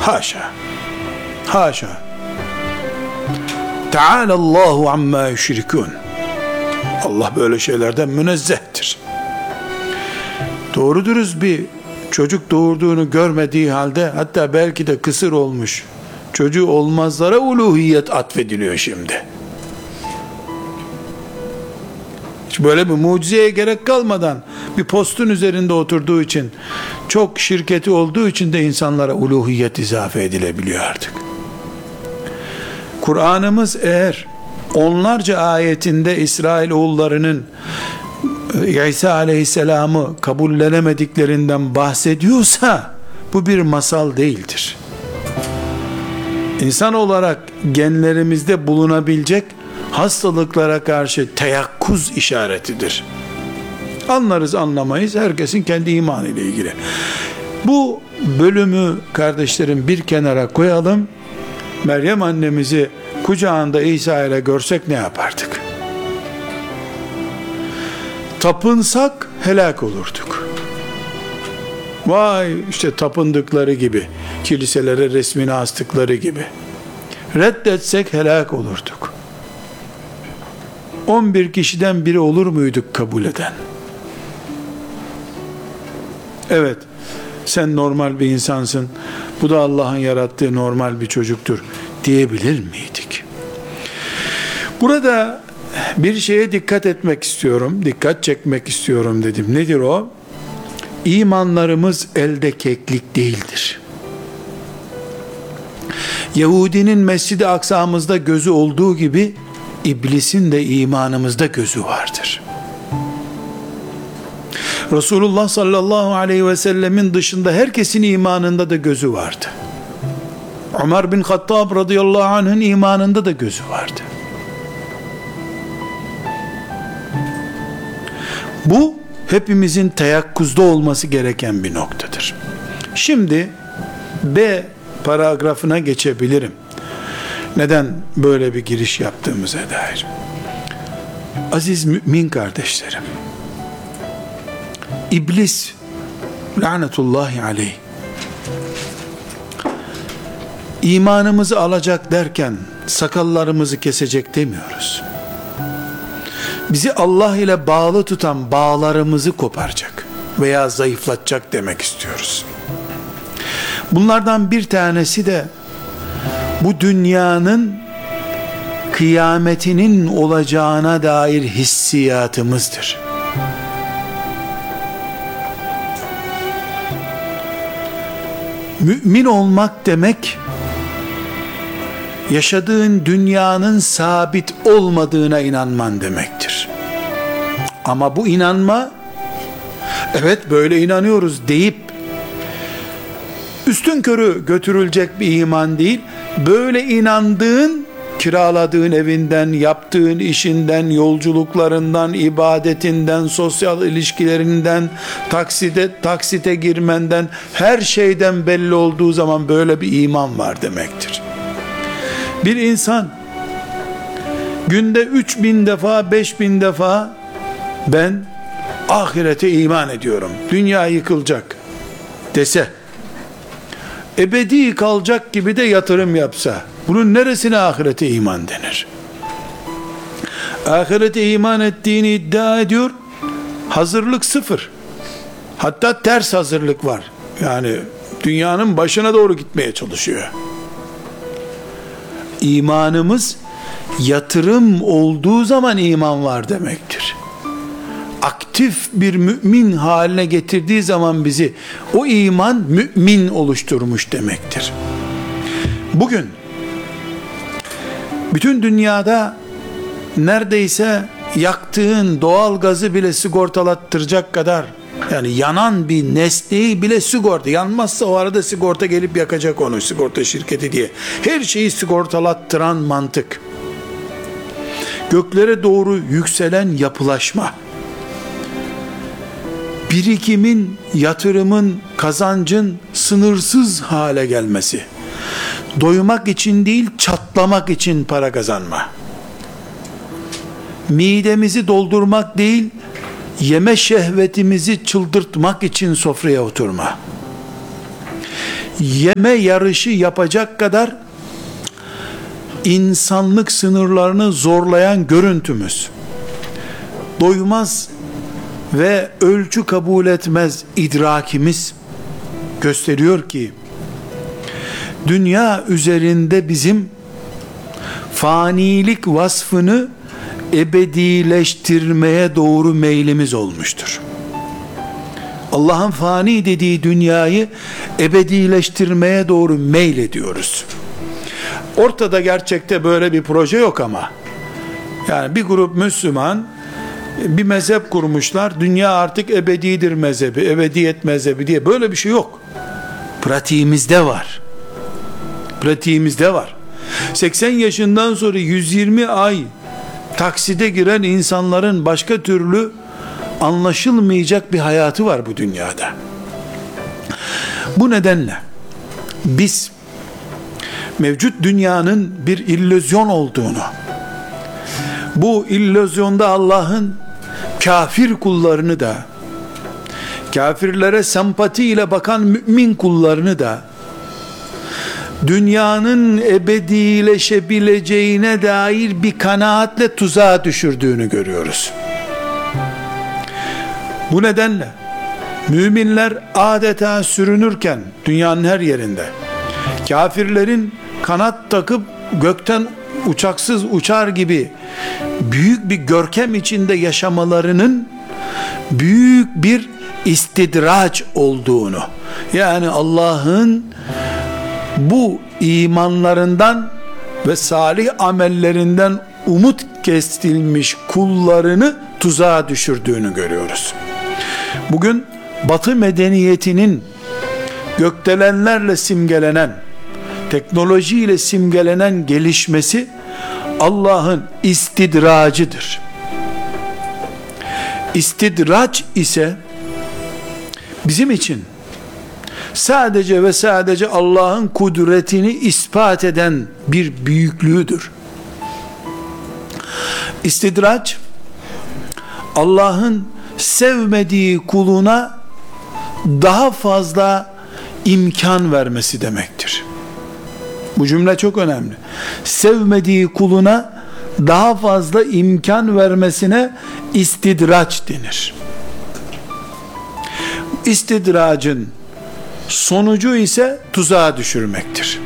Haşa. Haşa. Teâlallâhu amma yüşrikûn. Allah böyle şeylerden münezzehtir. Doğru dürüst bir çocuk doğurduğunu görmediği halde, hatta belki de kısır olmuş çocuğu olmazlara uluhiyet atfediliyor şimdi. Hiç böyle bir mucizeye gerek kalmadan bir postun üzerinde oturduğu için, çok şirketi olduğu için de insanlara uluhiyet izafe edilebiliyor artık. Kur'an'ımız eğer onlarca ayetinde İsrailoğullarının İsa aleyhisselamı kabullenemediklerinden bahsediyorsa, bu bir masal değildir. İnsan olarak genlerimizde bulunabilecek hastalıklara karşı teyakkuz işaretidir. Anlarız anlamayız, herkesin kendi imanı ile ilgili. Bu bölümü kardeşlerim bir kenara koyalım. Meryem annemizi kucağında İsa ile görsek ne yapardık? Tapınsak helak olurduk. Vay işte tapındıkları gibi, kiliselere resmini astıkları gibi. Reddetsek helak olurduk. 11 kişiden biri olur muyduk kabul eden? Evet, sen normal bir insansın, bu da Allah'ın yarattığı normal bir çocuktur diyebilir miydik? Burada bir şeye dikkat etmek istiyorum, dikkat çekmek istiyorum dedim. Nedir o? İmanlarımız elde keklik değildir. Yahudinin Mescid-i Aksa'mızda gözü olduğu gibi, İblisin de imanımızda gözü vardır. Resulullah sallallahu aleyhi ve sellemin dışında herkesin imanında da gözü vardı. Ömer bin Hattab radıyallahu anh'ın imanında da gözü vardı. Bu hepimizin teyakkuzda olması gereken bir noktadır. Şimdi B paragrafına geçebilirim. Neden böyle bir giriş yaptığımıza dair. Aziz mümin kardeşlerim, İblis lanetullahi aleyh imanımızı alacak derken sakallarımızı kesecek demiyoruz. Bizi Allah ile bağlı tutan bağlarımızı koparacak veya zayıflatacak demek istiyoruz. Bunlardan bir tanesi de bu dünyanın kıyametinin olacağına dair hissiyatımızdır. Mümin olmak demek, yaşadığın dünyanın sabit olmadığına inanman demektir. Ama bu inanma, evet böyle inanıyoruz deyip üstünkörü götürülecek bir iman değil. Böyle inandığın, kiraladığın evinden, yaptığın işinden, yolculuklarından, ibadetinden, sosyal ilişkilerinden, taksite girmenden, her şeyden belli olduğu zaman böyle bir iman var demektir. Bir insan günde 3000 defa, 5000 defa ben ahirete iman ediyorum, dünya yıkılacak dese, ebedi kalacak gibi de yatırım yapsa, bunun neresine ahirete iman denir? Ahirete iman ettiğini iddia ediyor, hazırlık sıfır. Hatta ters hazırlık var. Yani dünyanın başına doğru gitmeye çalışıyor. İmanımız yatırım olduğu zaman iman var demektir. Aktif bir mümin haline getirdiği zaman bizi, o iman mümin oluşturmuş demektir. Bugün bütün dünyada neredeyse yaktığın doğal gazı bile sigortalattıracak kadar, yani yanan bir nesneyi bile sigorta, yanmazsa o arada sigorta gelip yakacak onu, sigorta şirketi diye. Her şeyi sigortalattıran mantık, göklere doğru yükselen yapılaşma, birikimin, yatırımın, kazancın sınırsız hale gelmesi, doymak için değil, çatlamak için para kazanma, midemizi doldurmak değil, yeme şehvetimizi çıldırtmak için sofraya oturma, yeme yarışı yapacak kadar insanlık sınırlarını zorlayan görüntümüz, doymaz ve ölçü kabul etmez idrakimiz gösteriyor ki dünya üzerinde bizim fanilik vasfını ebedileştirmeye doğru meylimiz olmuştur. Allah'ın fani dediği dünyayı ebedileştirmeye doğru meylediyoruz. Ortada gerçekte böyle bir proje yok ama. Yani bir grup Müslüman bir mezhep kurmuşlar. Dünya artık ebedidir mezhebi, ebediyet mezhebi diye, böyle bir şey yok. Pratiğimizde var. Pratiğimizde var. 80 yaşından sonra 120 ay takside giren insanların başka türlü anlaşılmayacak bir hayatı var bu dünyada. Bu nedenle biz mevcut dünyanın bir illüzyon olduğunu, bu illüzyonda Allah'ın kafir kullarını da, kafirlere sempatiyle bakan mümin kullarını da dünyanın ebedileşebileceğine dair bir kanaatle tuzağa düşürdüğünü görüyoruz. Bu nedenle müminler adeta sürünürken dünyanın her yerinde, kafirlerin kanat takıp gökten uçaksız uçar gibi büyük bir görkem içinde yaşamalarının büyük bir istidraç olduğunu, yani Allah'ın bu imanlarından ve salih amellerinden umut kesilmiş kullarını tuzağa düşürdüğünü görüyoruz. Bugün Batı medeniyetinin gökdelenlerle simgelenen, teknolojiyle simgelenen gelişmesi Allah'ın istidracıdır. İstidraç ise bizim için sadece ve sadece Allah'ın kudretini ispat eden bir büyüklüğüdür. İstidraç, Allah'ın sevmediği kuluna daha fazla imkan vermesi demektir. Bu cümle çok önemli. Sevmediği kuluna daha fazla imkan vermesine istidraç denir. İstidracın sonucu ise tuzağa düşürmektir.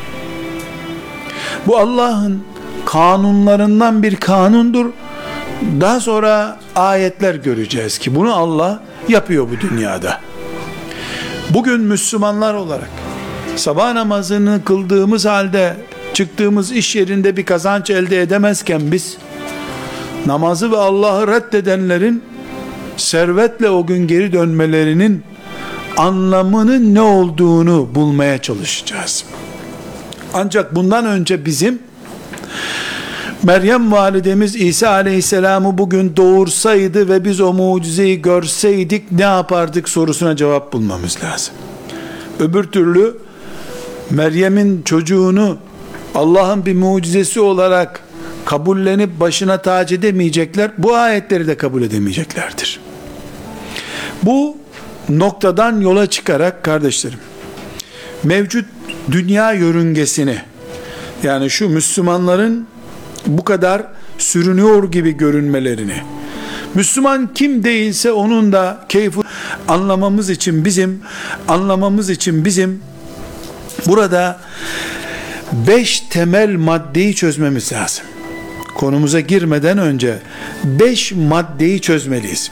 Bu Allah'ın kanunlarından bir kanundur. Daha sonra ayetler göreceğiz ki bunu Allah yapıyor bu dünyada. Bugün Müslümanlar olarak sabah namazını kıldığımız halde çıktığımız iş yerinde bir kazanç elde edemezken biz namazı ve Allah'ı reddedenlerin servetle o gün geri dönmelerinin anlamının ne olduğunu bulmaya çalışacağız. Ancak bundan önce bizim Meryem validemiz İsa aleyhisselamı bugün doğursaydı ve biz o mucizeyi görseydik ne yapardık sorusuna cevap bulmamız lazım. Öbür türlü Meryem'in çocuğunu Allah'ın bir mucizesi olarak kabullenip başına tac edemeyecekler, bu ayetleri de kabul edemeyeceklerdir. Bu noktadan yola çıkarak kardeşlerim, mevcut dünya yörüngesini, yani şu Müslümanların bu kadar sürünüyor gibi görünmelerini, Müslüman kim değilse onun da keyfi anlamamız için bizim burada 5 temel maddeyi çözmemiz lazım. Konumuza girmeden önce 5 maddeyi çözmeliyiz.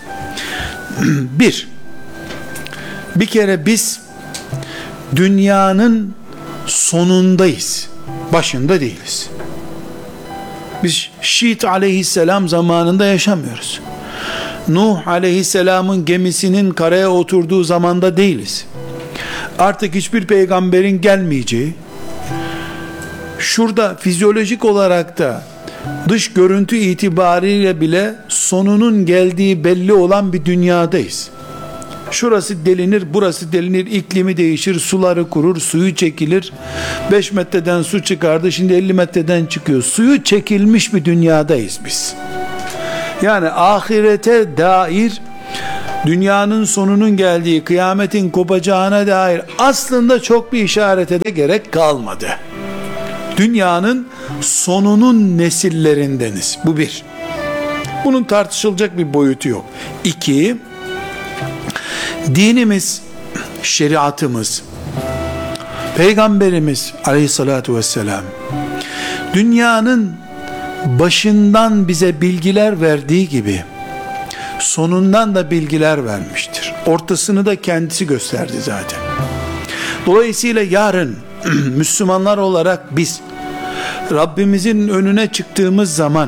Bir kere biz dünyanın sonundayız, başında değiliz. Biz Şiit aleyhisselam zamanında yaşamıyoruz. Nuh aleyhisselamın gemisinin karaya oturduğu zamanda değiliz. Artık hiçbir peygamberin gelmeyeceği, şurada fizyolojik olarak da dış görüntü itibariyle bile sonunun geldiği belli olan bir dünyadayız. Şurası delinir, burası delinir, iklimi değişir, suları kurur, suyu çekilir. 5 metreden su çıkardı, şimdi 50 metreden çıkıyor. Suyu çekilmiş bir dünyadayız biz. Yani ahirete dair dünyanın sonunun geldiği, kıyametin kopacağına dair aslında çok bir işarete de gerek kalmadı. Dünyanın sonunun nesillerindeniz. Bu bir. Bunun tartışılacak bir boyutu yok. İki, dinimiz, şeriatımız, Peygamberimiz aleyhissalatu vesselam dünyanın başından bize bilgiler verdiği gibi sonundan da bilgiler vermiştir. Ortasını da kendisi gösterdi zaten. Dolayısıyla yarın Müslümanlar olarak biz Rabbimizin önüne çıktığımız zaman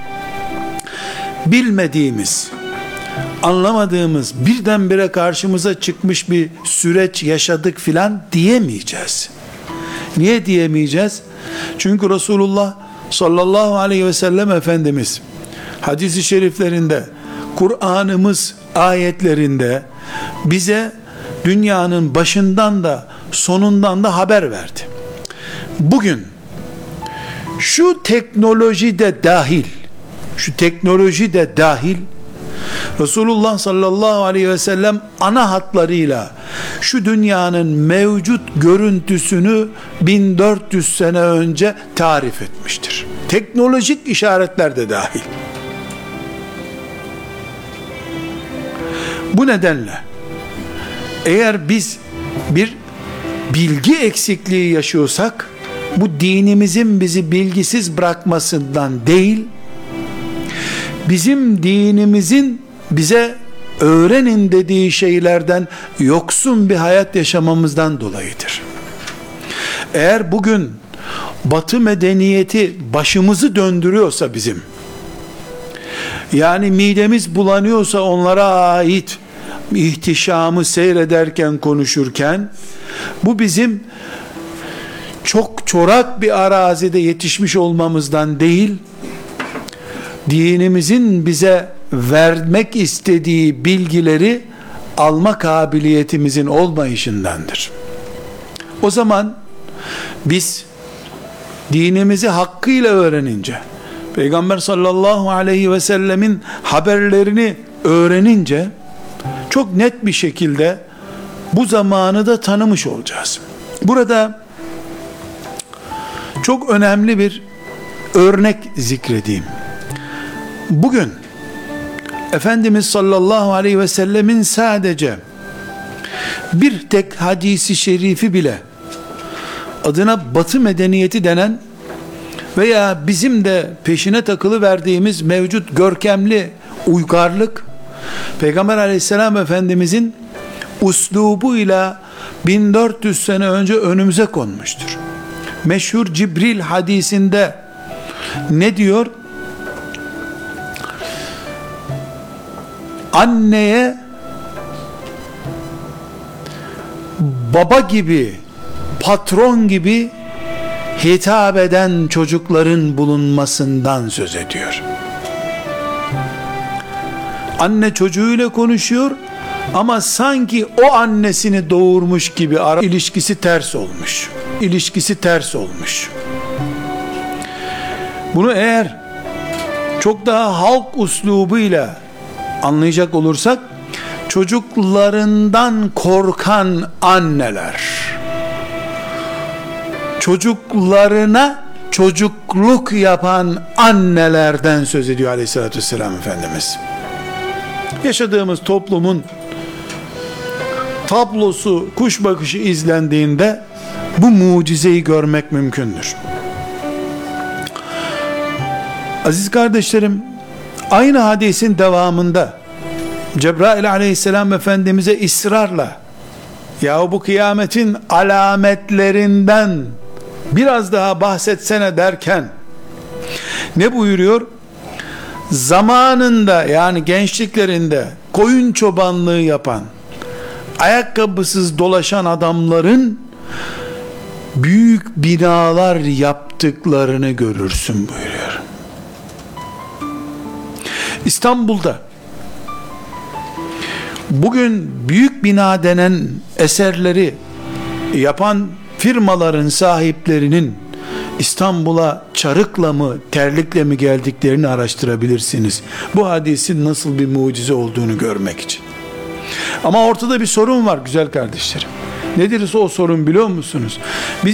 bilmediğimiz, anlamadığımız, birdenbire karşımıza çıkmış bir süreç yaşadık filan diyemeyeceğiz. Niye diyemeyeceğiz? Çünkü Resulullah sallallahu aleyhi ve sellem Efendimiz hadis-i şeriflerinde, Kur'an'ımız ayetlerinde bize dünyanın başından da sonundan da haber verdi. Bugün şu teknoloji de dahil Resulullah sallallahu aleyhi ve sellem ana hatlarıyla şu dünyanın mevcut görüntüsünü 1400 sene önce tarif etmiştir. Teknolojik işaretler de dahil. Bu nedenle eğer biz bir bilgi eksikliği yaşıyorsak, bu dinimizin bizi bilgisiz bırakmasından değil, bizim dinimizin bize öğrenin dediği şeylerden yoksun bir hayat yaşamamızdan dolayıdır. Eğer bugün Batı medeniyeti başımızı döndürüyorsa bizim, yani midemiz bulanıyorsa onlara ait ihtişamı seyrederken, konuşurken, bu bizim çok çorak bir arazide yetişmiş olmamızdan değil, dinimizin bize vermek istediği bilgileri alma kabiliyetimizin olmayışındandır. O zaman biz dinimizi hakkıyla öğrenince, Peygamber sallallahu aleyhi ve sellemin haberlerini öğrenince, çok net bir şekilde bu zamanı da tanımış olacağız. Burada çok önemli bir örnek zikredeyim. Bugün Efendimiz sallallahu aleyhi ve sellemin sadece bir tek hadisi şerifi bile adına Batı medeniyeti denen veya bizim de peşine takılı verdiğimiz mevcut görkemli uygarlık, Peygamber aleyhisselam Efendimizin uslubuyla 1400 sene önce önümüze konmuştur. Meşhur Cibril hadisinde ne diyor? Anneye baba gibi, patron gibi hitap eden çocukların bulunmasından söz ediyor. Anne çocuğuyla konuşuyor ama sanki o annesini doğurmuş gibi ilişkisi ters olmuş. İlişkisi ters olmuş. Bunu eğer çok daha halk uslubuyla anlayacak olursak, çocuklarından korkan anneler, çocuklarına çocukluk yapan annelerden söz ediyor aleyhissalatü vesselam Efendimiz. Yaşadığımız toplumun tablosu, kuş bakışı izlendiğinde bu mucizeyi görmek mümkündür. Aziz kardeşlerim, aynı hadisin devamında Cebrail aleyhisselam Efendimiz'e ısrarla, yahu bu kıyametin alametlerinden biraz daha bahsetsene derken ne buyuruyor? Zamanında, yani gençliklerinde koyun çobanlığı yapan, ayakkabısız dolaşan adamların büyük binalar yaptıklarını görürsün buyuruyor. İstanbul'da bugün büyük bina denen eserleri yapan firmaların sahiplerinin İstanbul'a çarıkla mı, terlikle mi geldiklerini araştırabilirsiniz. Bu hadisin nasıl bir mucize olduğunu görmek için. Ama ortada bir sorun var güzel kardeşlerim. Nedir o sorun biliyor musunuz? Biz